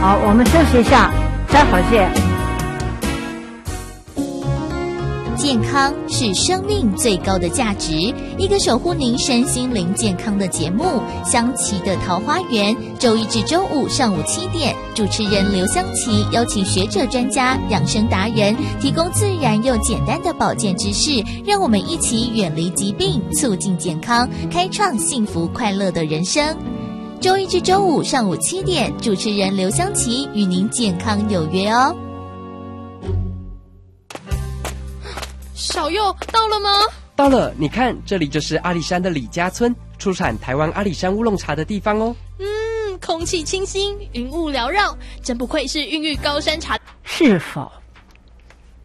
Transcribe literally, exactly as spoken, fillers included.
好，我们休息一下，待会儿见。 健康是生命最高的价值，一个守护您身心灵健康的节目《香琪的桃花源》，周一至周五上午七点，主持人刘香琪邀请学者专家、养生达人，提供自然又简单的保健知识，让我们一起远离疾病，促进健康，开创幸福快乐的人生。周一至周五上午七点，主持人刘香琪与您健康有约哦。 小佑到了吗？ 到了，你看，这里就是阿里山的李家村，出产台湾阿里山乌龙茶的地方哦。 嗯，空气清新，云雾缭绕，真不愧是孕育高山茶。 是否